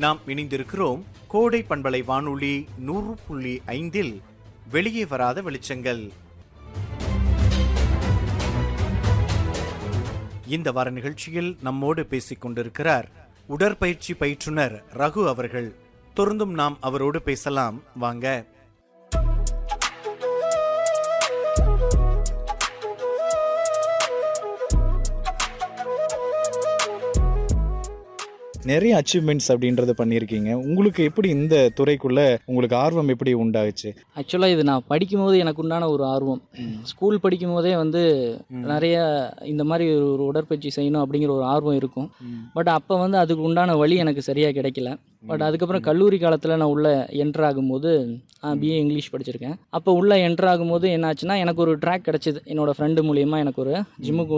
நாம் இணைந்திருக்கிறோம் கோடை பண்பலை வானொலி 100.5 வெளியே வராத வெளிச்சங்கள். இந்த வார நிகழ்ச்சியில் நம்மோடு பேசிக் கொண்டிருக்கிறார் உடற்பயிற்சி பயிற்றுனர் ரகு அவர்கள். தொடர்ந்தும் நாம் அவரோடு பேசலாம் வாங்க. நிறைய அச்சீவ்மெண்ட்ஸ் அப்படின்றத பண்ணியிருக்கீங்க. உங்களுக்கு எப்படி இந்த துறைக்குள்ள உங்களுக்கு ஆர்வம் எப்படி உண்டாச்சு? ஆக்சுவலாக இது நான் படிக்கும்போது எனக்கு உண்டான ஒரு ஆர்வம். ஸ்கூல் படிக்கும் போதே வந்து நிறைய இந்த மாதிரி ஒரு உடற்பயிற்சி செய்யணும் அப்படிங்கிற ஒரு ஆர்வம் இருக்கும். பட் அப்போ வந்து அதுக்கு உண்டான வழி எனக்கு சரியாக கிடைக்கல. பட் அதுக்கப்புறம் கல்லூரி காலத்தில் நான் உள்ளே என்ட்ரு ஆகும்போது பிஏ இங்கிலீஷ் படிச்சிருக்கேன். அப்போ உள்ளே என்ட்ரு ஆகும்போது என்னாச்சுன்னா எனக்கு ஒரு ட்ராக் கிடச்சிது. என்னோடய ஃப்ரெண்டு மூலிமா எனக்கு ஒரு ஜிம்முக்கு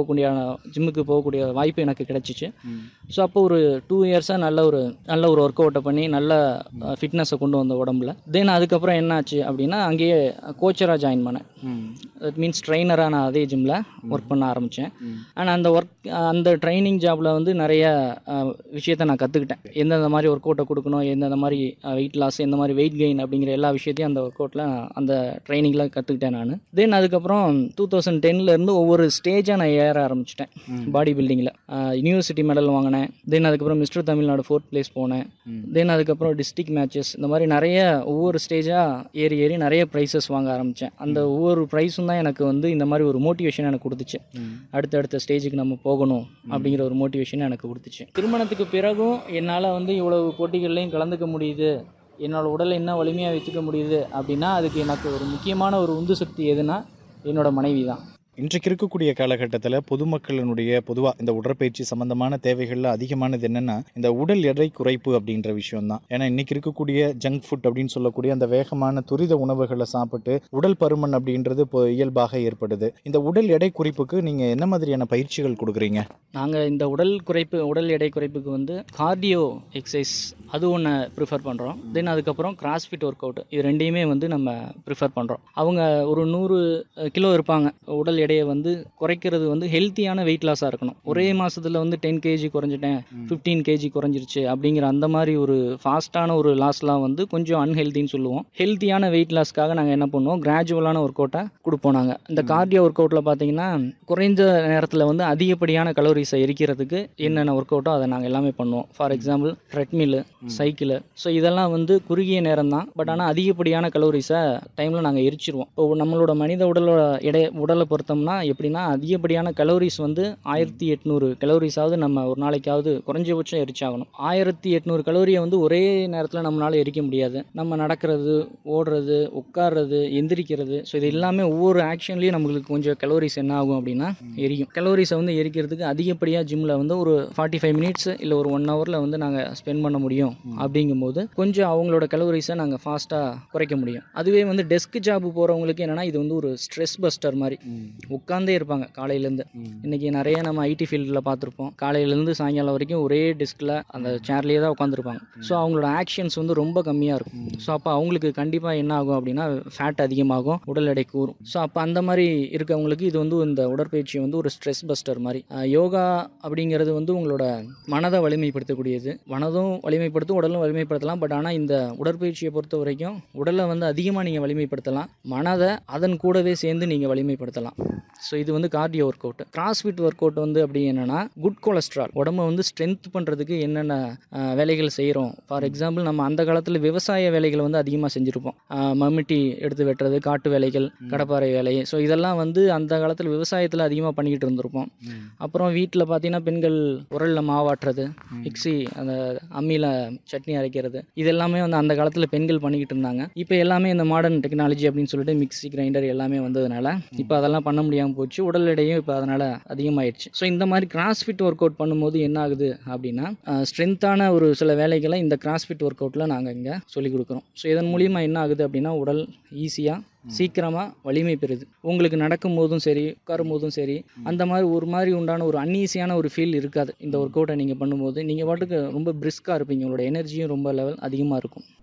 போகக்கூடிய வாய்ப்பு எனக்கு கிடச்சிச்சு. ஸோ அப்போ ஒரு 2 இயர்ஸாக நல்ல ஒரு ஒர்க் அவுட்டை பண்ணி நல்ல ஃபிட்னஸை கொண்டு வந்த உடம்புல. தென் அதுக்கப்புறம் என்னாச்சு அப்படின்னா அங்கேயே கோச்சராக ஜாயின் பண்ணேன். தட் மீன்ஸ் ட்ரெயினராக நான் அதே ஜிம்மில் ஒர்க் பண்ண ஆரம்பித்தேன். ஆனால் அந்த ட்ரைனிங் ஜாபில் வந்து நிறைய விஷயத்தை நான் கற்றுக்கிட்டேன். எந்தெந்த மாதிரி ஒர்க் அவுட்டை கொடுக்கணும், எந்தெந்த மாதிரி வெயிட் லாஸ், எந்த மாதிரி வெயிட் கெயின் அப்படிங்கிற எல்லா விஷயத்தையும் அந்த ஒர்க் அவுட்டில் அந்த ட்ரைனிங்கில் கற்றுக்கிட்டேன் நான். தென் அதுக்கப்புறம் 2010 ஒவ்வொரு ஸ்டேஜாக நான் ஏற ஆரம்பிச்சிட்டேன் பாடி பில்டிங்கில். யூனிவர்சிட்டி மெடல் வாங்கினேன். தென் அதுக்கப்புறம் மிஸ்டர் தமிழ்நாடு 4th place போனேன். தென் அதுக்கப்புறம் டிஸ்ட்ரிக்ட் மேட்சஸ், இந்த மாதிரி நிறைய ஒவ்வொரு ஸ்டேஜாக ஏறி நிறைய ப்ரைஸஸ் வாங்க ஆரம்பித்தேன். அந்த ஒவ்வொரு ப்ரைஸும் தான் எனக்கு வந்து இந்த மாதிரி ஒரு மோட்டிவேஷன் எனக்கு கொடுத்துச்சு. அடுத்த ஸ்டேஜுக்கு நம்ம போகணும் அப்படிங்கிற ஒரு மோட்டிவேஷன் எனக்கு கொடுத்துச்சு. திருமணத்துக்கு பிறகும் என்னால் வந்து இவ்வளவு போட்டிகள்லையும் கலந்துக்க முடியுது, என்னோடய உடலை என்ன வலிமையாக வச்சுக்க முடியுது அப்படின்னா அதுக்கு எனக்கு ஒரு முக்கியமான ஒரு உந்து சக்தி எதுனா என்னோட மனைவி தான். இன்றைக்கு இருக்கக்கூடிய காலகட்டத்தில் பொதுமக்களினுடைய பொதுவாக இந்த உடற்பயிற்சி சம்பந்தமான தேவைகளில் அதிகமானது என்னென்னா இந்த உடல் எடை குறைப்பு அப்படின்ற விஷயம் தான். ஏன்னா இன்றைக்கி இருக்கக்கூடிய ஜங்க் ஃபுட் அப்படின்னு சொல்லக்கூடிய அந்த வேகமான துரித உணவுகளை சாப்பிட்டு உடல் பருமன் அப்படின்றது இப்போ இயல்பாக ஏற்படுது. இந்த உடல் எடை குறைப்புக்கு நீங்கள் என்ன மாதிரியான பயிற்சிகள் கொடுக்குறீங்க? நாங்கள் இந்த உடல் எடை குறைப்புக்கு வந்து கார்டியோ எக்ஸசைஸ் அது ஒன்று ப்ரிஃபர் பண்ணுறோம். தென் அதுக்கப்புறம் கிராஸ்ஃபிட் ஒர்க் அவுட், இது ரெண்டையுமே வந்து நம்ம ப்ரிஃபர் பண்ணுறோம். அவங்க ஒரு 100 கிலோ இருப்பாங்க. உடல் எடையை வந்து குறைக்கிறது வந்து ஹெல்த்தியான வெயிட் லாஸாக இருக்கணும். ஒரே மாதத்தில் வந்து 10 kg குறைஞ்சிட்டேன், 15 kg குறைஞ்சிருச்சு அப்படிங்கிற அந்த மாதிரி ஒரு ஃபாஸ்ட்டான ஒரு லாஸ்லாம் வந்து கொஞ்சம் அன்ஹெல்த்தின்னு சொல்லுவோம். ஹெல்த்தியான வெயிட் லாஸ்க்காக நாங்கள் என்ன பண்ணுவோம், கிராஜுவலான ஒர்க் அவுட்டை கொடுப்போம். நாங்கள் இந்த கார்டியோ ஒர்க் அவுட்டில் பார்த்தீங்கன்னா குறைந்த நேரத்தில் வந்து அதிகப்படியான கலோரிஸை எரிக்கிறதுக்கு என்னென்ன ஒர்க் அவுட்டோ அதை நாங்கள் எல்லாமே பண்ணுவோம். For example treadmill, cycle. So இதெல்லாம் வந்து குறுகிய நேரம் தான், பட் ஆனால் அதிகப்படியான கலோரிஸை டைமில் நாங்கள் எரிச்சிருவோம். இப்போ நம்மளோட மனித உடலை பொறுத்தோம்னா எப்படின்னா அதிகப்படியான கலோரிஸ் வந்து 1800 கலோரிஸாவது நம்ம ஒரு நாளைக்காவது குறைஞ்சபட்சம் எரிச்சாகணும். 1800 கலோரியை வந்து ஒரே நேரத்தில் நம்மளால் எரிக்க முடியாது. நம்ம நடக்கிறது, ஓடுறது, உட்கார்றது, எந்திரிக்கிறது, ஸோ இது எல்லாமே ஒவ்வொரு ஆக்ஷன்லேயும் நம்மளுக்கு கொஞ்சம் கலோரிஸ் என்ன ஆகும் அப்படின்னா எரியும். கலோரிஸை வந்து எரிக்கிறதுக்கு அதிகப்படியாக ஜிம்மில் வந்து ஒரு 45 மினிட்ஸ் இல்லை ஒரு 1 ஹவரில் வந்து நாங்கள் ஸ்பெண்ட் பண்ண முடியும். அப்படிங்கும்போது கொஞ்சம் அவங்களோட கலோரிஸை நாங்கள் ஃபாஸ்ட்டாக குறைக்க முடியும். அதுவே வந்து டெஸ்க் ஜாப் போகிறவங்களுக்கு என்னென்னா இது வந்து ஒரு ஸ்ட்ரெஸ் பஸ்டர் மாதிரி. உட்காந்தே இருப்பாங்க காலையிலேருந்து. இன்றைக்கி நிறைய நம்ம ஐடி ஃபீல்டில் பார்த்துருப்போம். காலையிலேருந்து சாயங்காலம் வரைக்கும் ஒரே டெஸ்கில் அந்த சேர்லேயே தான் உட்காந்துருப்பாங்க. ஸோ அவங்களோட ஆக்ஷன்ஸ் வந்து ரொம்ப கம்மியாக இருக்கும். ஸோ அப்போ அவங்களுக்கு கண்டிப்பாக என்ன ஆகும் அப்படின்னா ஃபேட் அதிகமாகும், உடல் எடை கூறும். ஸோ அப்போ அந்த மாதிரி இருக்கவங்களுக்கு இது வந்து இந்த உடற்பயிற்சி வந்து ஒரு ஸ்ட்ரெஸ் பஸ்டர் மாதிரி. யோகா அப்படிங்கிறது வந்து உங்களோட மனதை வலிமைப்படுத்தக்கூடியது. மனதும் வலிமைப்படுத்தும், உடலும் வலிமைப்படுத்தலாம். பட் ஆனால் இந்த உடற்பயிற்சியை பொறுத்த வரைக்கும் உடலை வந்து அதிகமாக நீங்கள் வலிமைப்படுத்தலாம், மனதை அதன் கூடவே சேர்ந்து நீங்கள் வலிமைப்படுத்தலாம். ஸோ இது வந்து cardio work out. Crossfit work out வந்து அப்படி என்னென்னா குட் கொலஸ்ட்ரால் உடம்பை வந்து ஸ்ட்ரென்த் பண்ணுறதுக்கு என்னென்ன வேலைகள் செய்கிறோம். ஃபார் எக்ஸாம்பிள் நம்ம அந்த காலத்தில் விவசாய வேலைகளை வந்து அதிகமாக செஞ்சுருப்போம். மம்மிட்டி எடுத்து வெட்டுறது, காட்டு வேலைகள், கடப்பாறை வேலை. ஸோ இதெல்லாம் வந்து அந்த காலத்தில் விவசாயத்தில் அதிகமாக பண்ணிக்கிட்டு இருந்திருப்போம். அப்புறம் வீட்டில் பார்த்தீங்கன்னா பெண்கள் உரலில் மாவாட்டுறது, மிக்ஸி அந்த அம்மியில் சட்னி அரைக்கிறது, இதெல்லாமே வந்து அந்த காலத்தில் பெண்கள் பண்ணிக்கிட்டு இருந்தாங்க. இப்போ எல்லாமே இந்த மாடர்ன் டெக்னாலஜி அப்படின்னு சொல்லிட்டு மிக்ஸி, கிரைண்டர் எல்லாமே வந்ததுனால இப்போ அதெல்லாம் பண்ண முடியாமல் போச்சு. உடல் எடையும் இப்போ அதனால் அதிகமாகிடுச்சு. ஸோ இந்த மாதிரி கிராஸ்ஃபிட் ஒர்க் அவுட் பண்ணும்போது என்ன ஆகுது அப்படின்னா ஸ்ட்ரென்த்தான ஒரு சில வேலைகளை இந்த கிராஸ்ஃபிட் ஒர்க் அவுட்டில் நாங்கள் இங்கே சொல்லிக் கொடுக்குறோம். ஸோ இதன் மூலிமா என்ன ஆகுது அப்படின்னா உடல் ஈஸியாக சீக்கிரமாக வலிமை பெறுது. உங்களுக்கு நடக்கும் போதும் சரி, உட்காரும் போதும் சரி, அந்த மாதிரி ஒரு மாதிரி உண்டான ஒரு அன்ஈஸியான ஒரு ஃபீல் இருக்காது. இந்த ஒர்க் அவுட்டை நீங்கள் பண்ணும்போது நீங்கள் பாட்டுக்கு ரொம்ப பிரிஸ்காக இருப்பீங்க. உங்களோட எனர்ஜியும் ரொம்ப லெவல் அதிகமாக இருக்கும்.